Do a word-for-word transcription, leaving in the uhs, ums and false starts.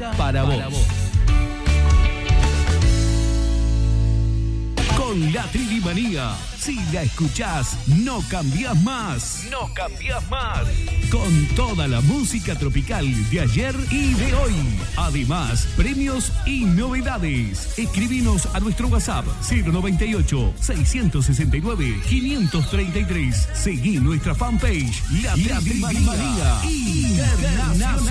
para vos. Con la Tridimanía, si la escuchás, no cambiás más. No cambiás más. Con toda la música tropical de ayer y de hoy. Además, premios y novedades. Escribinos a nuestro WhatsApp cero noventa y ocho, seiscientos sesenta y nueve, quinientos treinta y tres. Seguí nuestra fanpage, La Tridimanía Internacional.